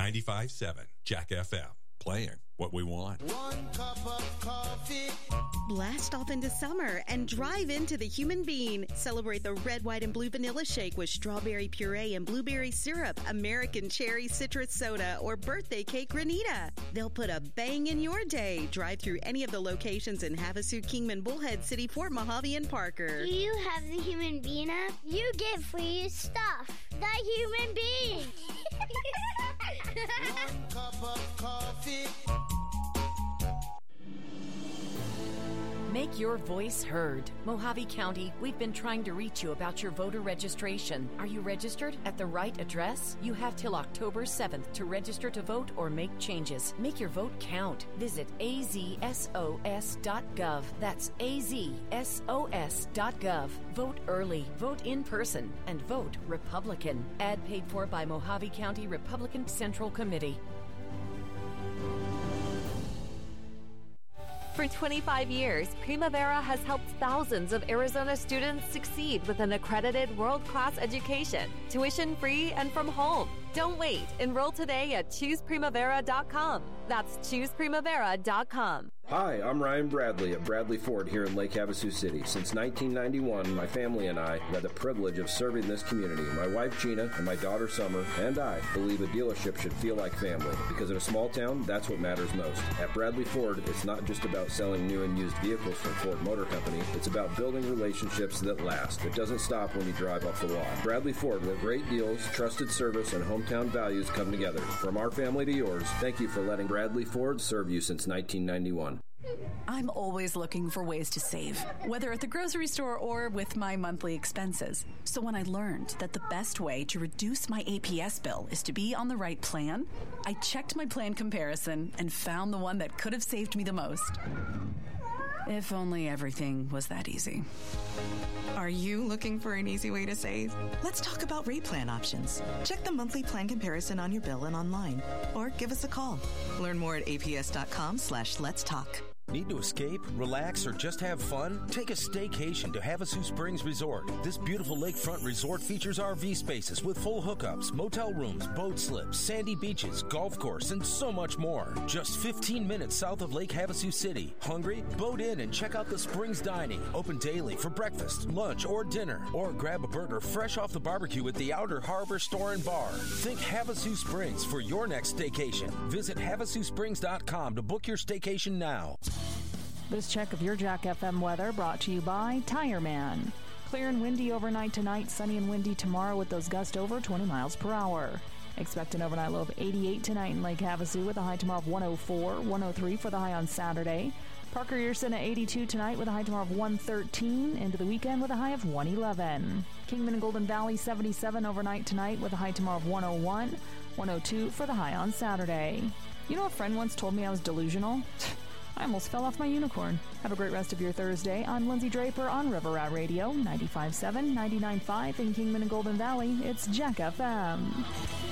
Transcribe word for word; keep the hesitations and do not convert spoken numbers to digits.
ninety-five point seven Jack F M. Playing what we want. One cup of coffee. Blast off into summer and drive into the Human Bean. Celebrate the red, white, and blue vanilla shake with strawberry puree and blueberry syrup, American cherry citrus soda, or birthday cake granita. They'll put a bang in your day. Drive through any of the locations in Havasu, Kingman, Bullhead City, Fort Mojave, and Parker. Do you have the Human Bean app? You get free stuff. The Human Bean. One cup of coffee. Make your voice heard. Mojave County, we've been trying to reach you about your voter registration. Are you registered at the right address? You have till October seventh to register to vote or make changes. Make your vote count. Visit a z s o s dot gov. That's a z s o s dot gov. Vote early, vote in person, and vote Republican. Ad paid for by Mojave County Republican Central Committee. For twenty-five years, Primavera has helped thousands of Arizona students succeed with an accredited world-class education, tuition-free and from home. Don't wait. Enroll today at choose primavera dot com. That's choose primavera dot com. Hi, I'm Ryan Bradley at Bradley Ford here in Lake Havasu City. Since nineteen ninety-one, my family and I have had the privilege of serving this community. My wife Gina and my daughter Summer and I believe a dealership should feel like family, because in a small town, that's what matters most. At Bradley Ford, it's not just about selling new and used vehicles from Ford Motor Company. It's about building relationships that last. It doesn't stop when you drive off the lot. Bradley Ford, where great deals, trusted service, and hometown values come together. From our family to yours, thank you for letting Bradley Ford serve you since nineteen ninety-one. I'm always looking for ways to save, whether at the grocery store or with my monthly expenses. So when I learned that the best way to reduce my A P S bill is to be on the right plan, I checked my plan comparison and found the one that could have saved me the most. If only everything was that easy. Are you looking for an easy way to save? Let's talk about rate plan options. Check the monthly plan comparison on your bill and online, or give us a call. Learn more at aps.com slash let's talk. Need to escape, relax, or just have fun? Take a staycation to Havasu Springs Resort. This beautiful lakefront resort features R V spaces with full hookups, motel rooms, boat slips, sandy beaches, golf course, and so much more. Just fifteen minutes south of Lake Havasu City. Hungry? Boat in and check out the Springs Dining. Open daily for breakfast, lunch, or dinner. Or grab a burger fresh off the barbecue at the Outer Harbor Store and Bar. Think Havasu Springs for your next staycation. Visit havasu springs dot com to book your staycation now. This check of your Jack F M weather brought to you by Tire Man. Clear and windy overnight tonight, sunny and windy tomorrow with those gusts over twenty miles per hour. Expect an overnight low of eighty-eight tonight in Lake Havasu with a high tomorrow of one oh four, one oh three for the high on Saturday. Parker Yerson at eighty-two tonight with a high tomorrow of one thirteen, into the weekend with a high of one eleven. Kingman and Golden Valley seventy-seven overnight tonight with a high tomorrow of one oh one, one oh two for the high on Saturday. You know, a friend once told me I was delusional. I almost fell off my unicorn. Have a great rest of your Thursday. I'm Lindsay Draper on River Rat Radio, ninety-five point seven, ninety-nine point five in Kingman and Golden Valley. It's Jack F M.